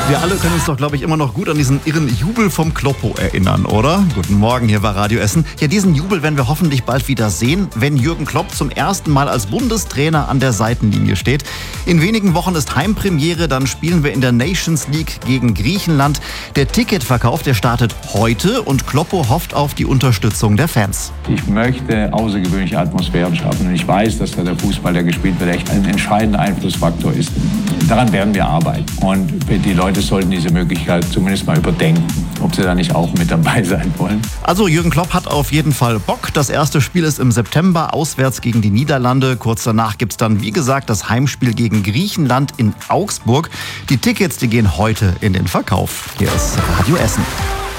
Wir alle können uns doch, glaube ich, immer noch gut an diesen irren Jubel vom Kloppo erinnern, oder? Guten Morgen hier bei Radio Essen. Ja, diesen Jubel werden wir hoffentlich bald wieder sehen, wenn Jürgen Klopp zum ersten Mal als Bundestrainer an der Seitenlinie steht. In wenigen Wochen ist Heimpremiere, dann spielen wir in der Nations League gegen Griechenland. Der Ticketverkauf, der startet heute und Kloppo hofft auf die Unterstützung der Fans. Ich möchte außergewöhnliche Atmosphären schaffen und ich weiß, dass da der Fußball, der gespielt wird, echt ein entscheidender Einflussfaktor ist. Daran werden wir arbeiten und die Leute sollten diese Möglichkeit zumindest mal überdenken, ob sie da nicht auch mit dabei sein wollen. Also Jürgen Klopp hat auf jeden Fall Bock. Das erste Spiel ist im September auswärts gegen die Niederlande. Kurz danach gibt es dann, wie gesagt, das Heimspiel gegen Griechenland in Augsburg. Die Tickets, die gehen heute in den Verkauf. Hier ist Radio Essen.